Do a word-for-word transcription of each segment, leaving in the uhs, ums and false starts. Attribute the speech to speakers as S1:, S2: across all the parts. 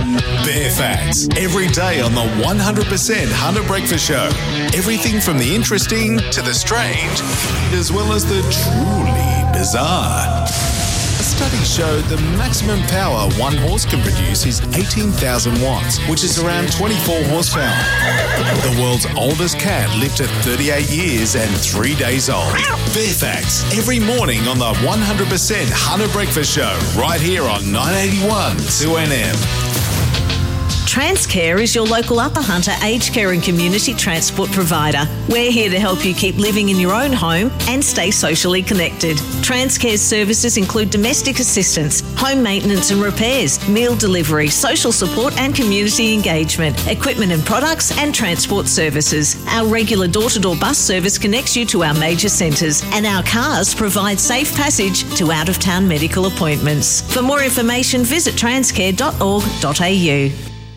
S1: Bare Facts, every day on the one hundred percent Hunter Breakfast Show. Everything from the interesting to the strange, as well as the truly bizarre. A study showed the maximum power one horse can produce is eighteen thousand watts, which is around twenty-four horsepower. The world's oldest cat lived to thirty-eight years and three days old. Bare Facts, every morning on the one hundred percent Hunter Breakfast Show, right here on nine eighty-one two N M.
S2: Transcare is your local Upper Hunter aged care and community transport provider. We're here to help you keep living in your own home and stay socially connected. Transcare's services include domestic assistance, home maintenance and repairs, meal delivery, social support and community engagement, equipment and products and transport services. Our regular door-to-door bus service connects you to our major centres, and our cars provide safe passage to out-of-town medical appointments. For more information, visit transcare dot org dot a u.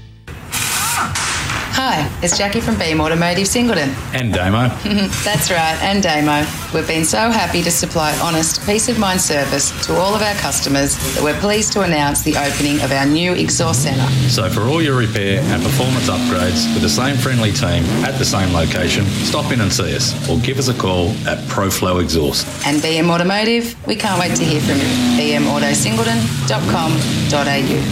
S3: Hi, it's Jackie from Beam Automotive Singleton.
S4: And Damo.
S3: That's right, and Damo. We've been so happy to supply honest, peace of mind service to all of our customers that we're pleased to announce the opening of our new exhaust centre.
S4: So for all your repair and performance upgrades with the same friendly team at the same location, stop in and see us or give us a call at ProFlow Exhaust.
S3: And B M Automotive, we can't wait to hear from you. b m auto singleton dot com dot a u.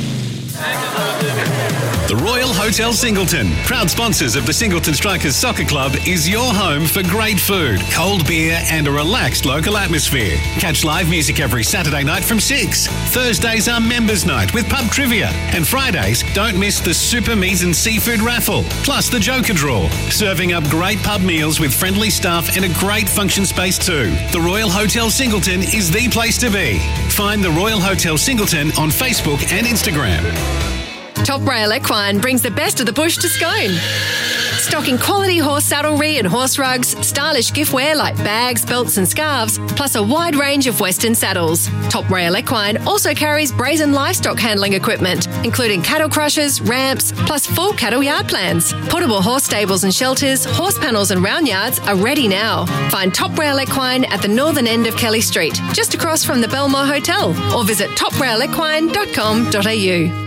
S5: The Royal Hotel Singleton, proud sponsors of the Singleton Strikers Soccer Club, is your home for great food, cold beer and a relaxed local atmosphere. Catch live music every Saturday night from six. Thursdays are members' night with pub trivia. And Fridays, don't miss the Super Mies and Seafood Raffle, plus the Joker Draw. Serving up great pub meals with friendly staff and a great function space too. The Royal Hotel Singleton is the place to be. Find the Royal Hotel Singleton on Facebook and Instagram.
S6: Top Rail Equine brings the best of the bush to Scone. Stocking quality horse saddlery and horse rugs, stylish giftware like bags, belts and scarves, plus a wide range of Western saddles. Top Rail Equine also carries brazen livestock handling equipment, including cattle crushers, ramps, plus full cattle yard plans. Portable horse stables and shelters, horse panels and round yards are ready now. Find Top Rail Equine at the northern end of Kelly Street, just across from the Belmore Hotel, or visit top rail equine dot com dot a u.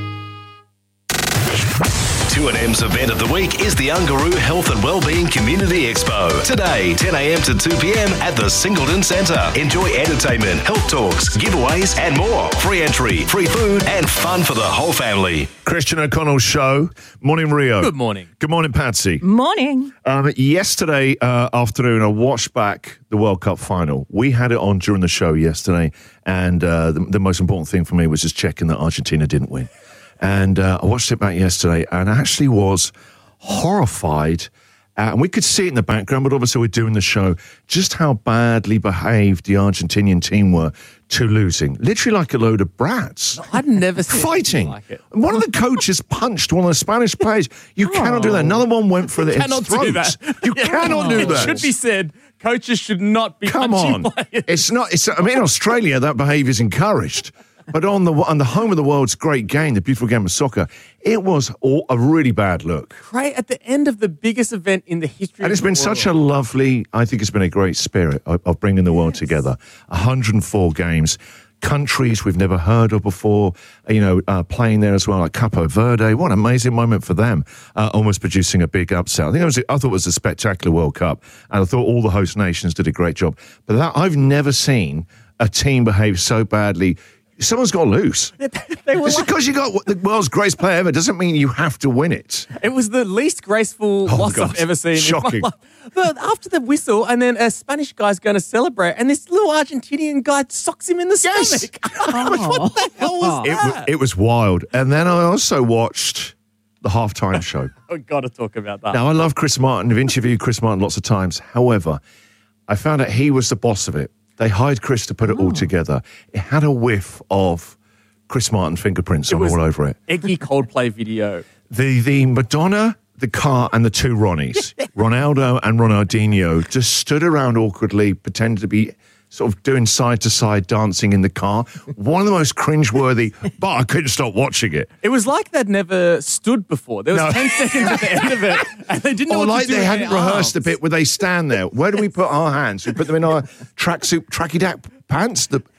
S7: two N M's event of the week is the Ungaroo Health and Wellbeing Community Expo. Today, ten a.m. to two p.m. at the Singleton Centre. Enjoy entertainment, health talks, giveaways and more. Free entry, free food and fun for the whole family.
S8: Christian O'Connell's show. Morning, Rio.
S9: Good morning.
S8: Good morning, Patsy.
S2: Morning.
S8: Um, yesterday uh, afternoon, I watched back the World Cup final. We had it on during the show yesterday, and uh, the, the most important thing for me was just checking that Argentina didn't win. And uh, I watched it back yesterday and I actually was horrified. Uh, and we could see it in the background, but obviously we're doing the show, just how badly behaved the Argentinian team were to losing. Literally like a load of brats.
S9: No, I'd never seen
S8: fighting.
S9: Like it.
S8: One of the coaches punched one of the Spanish players. You oh. cannot do that. Another one went for the
S9: cannot
S8: throat.
S9: do that.
S8: You yeah. cannot do that.
S9: It should be said, coaches should not be
S8: Come
S9: punching
S8: on.
S9: players.
S8: It's not, it's, I mean, in Australia, that behaviour is encouraged. But on the on the home of the world's great game, the beautiful game of soccer, it was all a really bad look.
S9: Right at the end of the biggest event in the history
S8: and
S9: of
S8: it's
S9: the
S8: been
S9: world.
S8: such a lovely, I think it's been a great spirit of, of bringing the world yes. together. one hundred four games, countries we've never heard of before, you know, uh, playing there as well, like Capo Verde. What an amazing moment for them, uh, almost producing a big upset. I think it was, I thought it was a spectacular World Cup, and I thought all the host nations did a great job. But that, I've never seen a team behave so badly. Someone's got to lose.
S9: They were
S8: Just
S9: like,
S8: because you got the world's greatest player ever doesn't mean you have to win it.
S9: It was the least graceful
S8: oh
S9: loss
S8: God,
S9: I've ever seen.
S8: Shocking.
S9: But after the whistle, and then a Spanish guy's going to celebrate, and this little Argentinian guy socks him in the
S8: yes.
S9: stomach. Oh. What the hell was
S8: it,
S9: that?
S8: It was wild. And then I also watched the halftime show.
S9: I've got to talk about that.
S8: Now, I love Chris Martin. I've interviewed Chris Martin lots of times. However, I found out he was the boss of it. They hired Chris to put it oh. all together. It had a whiff of Chris Martin fingerprints
S9: it
S8: on all over it.
S9: Eggy Coldplay video.
S8: The the Madonna, the car, and the two Ronnies, Ronaldo and Ronaldinho, just stood around awkwardly, pretended to be sort of doing side-to-side dancing in the car. One of the most cringeworthy, but I couldn't stop watching it.
S9: It was like they'd never stood before. There was
S8: No.
S9: ten seconds at the end of it, and they didn't know
S8: Or
S9: what
S8: like
S9: to do
S8: they
S9: with
S8: hadn't
S9: their
S8: rehearsed
S9: arms.
S8: the bit where they stand there. Where do we put our hands? We put them in our tracksuit, tracky-dack pants? The,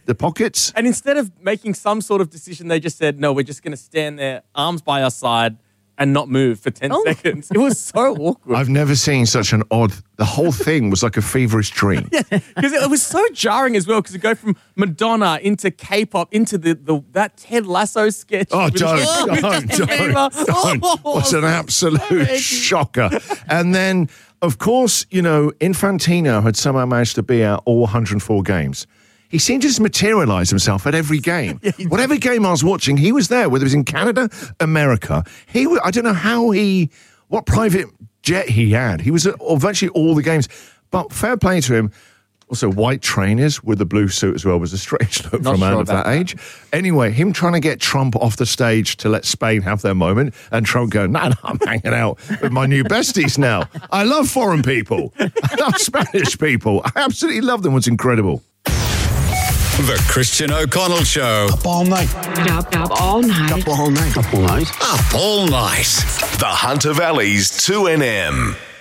S8: the pockets.
S9: And instead of making some sort of decision, they just said, no, we're just going to stand there, arms by our side, and not move for ten
S2: Oh.
S9: seconds. It was so awkward.
S8: I've never seen such an odd... The whole thing was like a feverish dream.
S9: Because it was so jarring as well, because it go from Madonna into K-pop into the, the that Ted Lasso sketch.
S8: Oh,
S9: with-
S8: don't,
S9: with
S8: don't,
S9: Justin
S8: don't,
S9: Bieber.
S8: don't.
S9: Oh,
S8: What's an
S9: so
S8: absolute
S9: edgy.
S8: shocker. And then, of course, you know, Infantino had somehow managed to be at all one hundred four games. He seemed to just materialise himself at every game.
S9: Yeah, he
S8: Whatever game I was watching, he was there, whether it was in Canada, America. He, wa- I don't know how he, what private jet he had. He was at all- virtually all the games. But fair play to him. Also, white trainers with the blue suit as well was a strange look
S9: Not
S8: for a man
S9: sure
S8: of that
S9: about that.
S8: age. Anyway, him trying to get Trump off the stage to let Spain have their moment, and Trump going, no, no, I'm hanging out with my new besties now. I love foreign people. I love Spanish people. I absolutely love them. It's incredible.
S1: The Christian O'Connell Show.
S10: Up all night.
S11: Up, up all night.
S10: Up all night. Up all night.
S1: Up all night.
S7: The Hunter Valley's two N M.